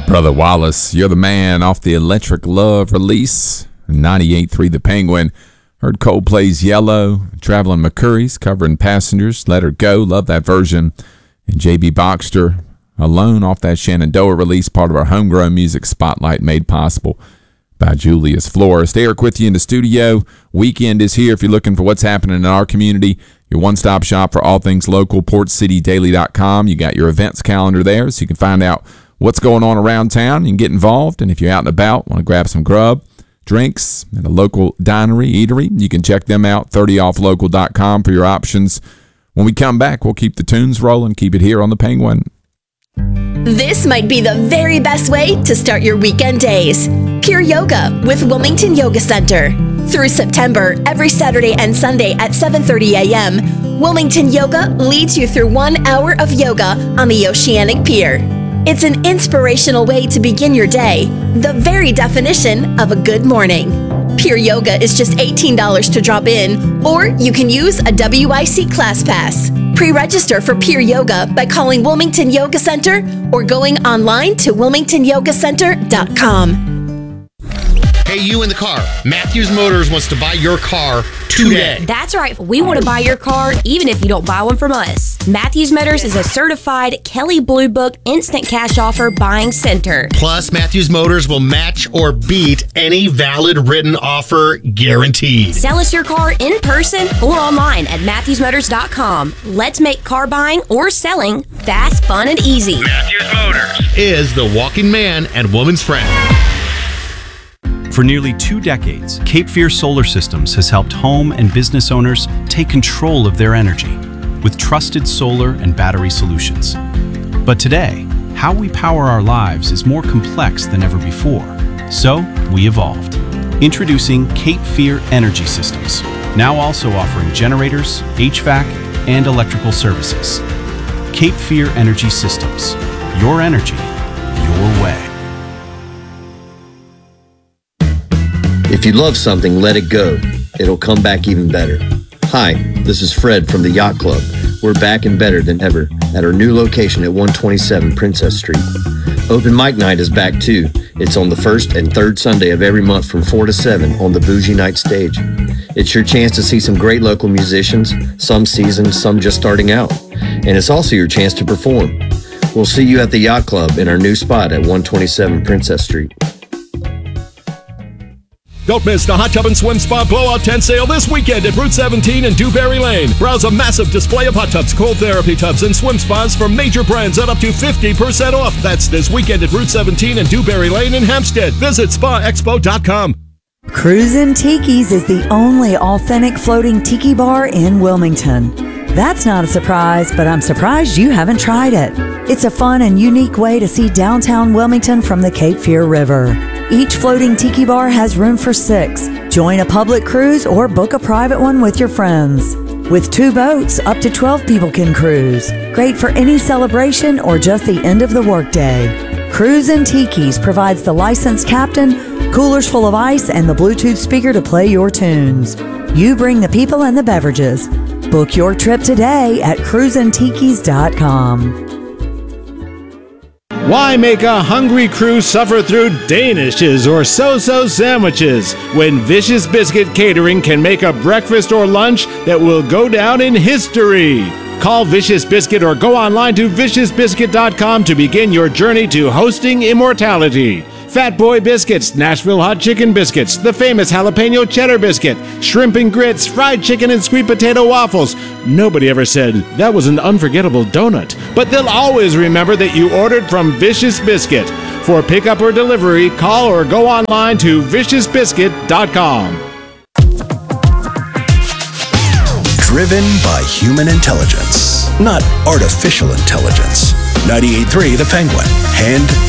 Brother Wallace, You're the Man off the Electric Love release, 98.3 The Penguin. Heard Coldplay's Yellow, Traveling McCurry's covering Passengers, Let Her Go, love that version. And J.B. Boxster, Alone off that Shenandoah release, part of our homegrown music spotlight made possible by Julius Florist. Eric with you in the studio. Weekend is here. If you're looking for what's happening in our community, your one-stop shop for all things local, portcitydaily.com. You got your events calendar there, so you can find out what's going on around town. You can get involved, and if you're out and about, want to grab some grub, drinks at a local dinery, eatery, you can check them out, 30offlocal.com for your options. When we come back, we'll keep the tunes rolling, keep it here on the Penguin. This might be the very best way to start your weekend days. Pure Yoga with Wilmington Yoga Center. Through September, every Saturday and Sunday at 7:30 a.m., Wilmington Yoga leads you through 1 hour of yoga on the Oceanic Pier. It's an inspirational way to begin your day, the very definition of a good morning. Pure Yoga is just $18 to drop in, or you can use a WIC Class Pass. Pre-register for Pure Yoga by calling Wilmington Yoga Center or going online to wilmingtonyogacenter.com. Hey, you in the car. Matthews Motors wants to buy your car today. That's right. We want to buy your car even if you don't buy one from us. Matthews Motors is a certified Kelley Blue Book instant cash offer buying center. Plus, Matthews Motors will match or beat any valid written offer guaranteed. Sell us your car in person or online at MatthewsMotors.com. Let's make car buying or selling fast, fun, and easy. Matthews Motors is the walking man and woman's friend. For nearly 2 decades, Cape Fear Solar Systems has helped home and business owners take control of their energy with trusted solar and battery solutions. But today, how we power our lives is more complex than ever before. So, we evolved. Introducing Cape Fear Energy Systems, now also offering generators, HVAC, and electrical services. Cape Fear Energy Systems. Your energy, your way. If you love something, let it go. It'll come back even better. Hi, this is Fred from the Yacht Club. We're back and better than ever at our new location at 127 Princess Street. Open Mic Night is back too. It's on the first and third Sunday of every month from 4 to 7 on the Bougie Night stage. It's your chance to see some great local musicians, some seasoned, some just starting out. And it's also your chance to perform. We'll see you at the Yacht Club in our new spot at 127 Princess Street. Don't miss the Hot Tub and Swim Spa Blowout Tent Sale this weekend at Route 17 and Dewberry Lane. Browse a massive display of hot tubs, cold therapy tubs, and swim spas from major brands at up to 50% off. That's this weekend at Route 17 and Dewberry Lane in Hempstead. Visit SpaExpo.com. Cruisin' Tiki's is the only authentic floating tiki bar in Wilmington. That's not a surprise, but I'm surprised you haven't tried it. It's a fun and unique way to see downtown Wilmington from the Cape Fear River. Each floating tiki bar has room for 6. Join a public cruise or book a private one with your friends. With 2 boats, up to 12 people can cruise. Great for any celebration or just the end of the workday. Cruisin' Tiki's provides the licensed captain, coolers full of ice, and the Bluetooth speaker to play your tunes. You bring the people and the beverages. Book your trip today at cruisintikis.com. Why make a hungry crew suffer through Danishes or so-so sandwiches when Vicious Biscuit Catering can make a breakfast or lunch that will go down in history? Call Vicious Biscuit or go online to viciousbiscuit.com to begin your journey to hosting immortality. Fat Boy Biscuits, Nashville Hot Chicken Biscuits, the famous Jalapeno Cheddar Biscuit, Shrimp and Grits, Fried Chicken and Sweet Potato Waffles. Nobody ever said that was an unforgettable donut, but they'll always remember that you ordered from Vicious Biscuit. For pickup or delivery, call or go online to viciousbiscuit.com. Driven by human intelligence, not artificial intelligence. 98.3 The Penguin. Hand